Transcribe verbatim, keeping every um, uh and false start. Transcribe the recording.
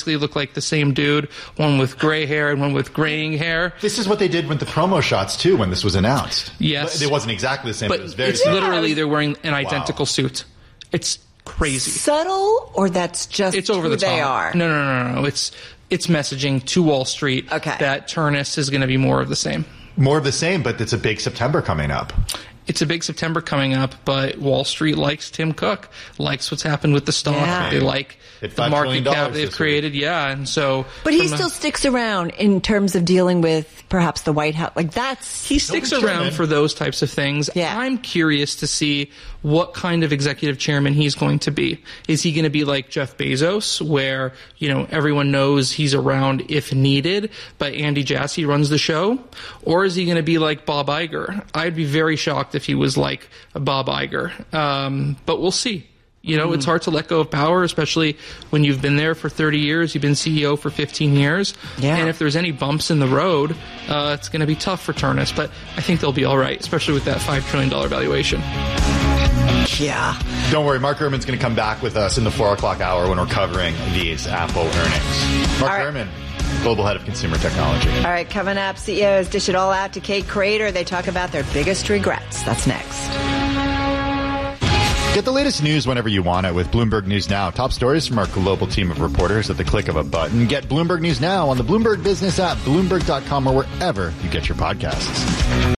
basically look like the same dude, one with gray hair and one with graying hair. This is what they did with the promo shots, too, when this was announced. Yes. It wasn't exactly the same, but, but it was very it's similar. literally they're wearing an identical Wow. suit. It's crazy. Subtle, or that's just It's over who the top. they are? No, no, no, no, no. It's, it's messaging to Wall Street Okay. that Turnus is going to be more of the same. More of the same, but it's a big September coming up. It's a big September coming up, but Wall Street likes Tim Cook, likes what's happened with the stock. Yeah. They like Hit the five trillion market cap dollars they've this created. week. Yeah, and so... But he from a- still sticks around in terms of dealing with perhaps the White House. Like, that's... He sticks Nobody's around chairman. for those types of things. Yeah. I'm curious to see what kind of executive chairman he's going to be. Is he going to be like Jeff Bezos, where, you know, everyone knows he's around if needed, but Andy Jassy runs the show? Or is he going to be like Bob Iger? I'd be very shocked if he was like Bob Iger. Um, but we'll see. You know, it's hard to let go of power, especially when you've been there for thirty years. You've been C E O for fifteen years. Yeah. And if there's any bumps in the road, uh, it's going to be tough for Turnus. But I think they'll be all right, especially with that five trillion dollars valuation. Yeah. Don't worry, Mark Gurman's going to come back with us in the four o'clock hour when we're covering these Apple earnings. Mark All right. Gurman, Global Head of Consumer Technology. All right, coming up, C E Os dish it all out to Kate Crater. They talk about their biggest regrets. That's next. Get the latest news whenever you want it with Bloomberg News Now. Top stories from our global team of reporters at the click of a button. Get Bloomberg News Now on the Bloomberg Business app, Bloomberg dot com, or wherever you get your podcasts.